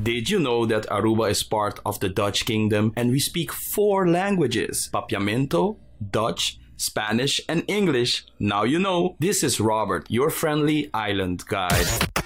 Did you know that Aruba is part of the Dutch Kingdom and we speak 4 languages? Papiamento, Dutch, Spanish, and English. Now you know. This is Robert, your friendly island guide.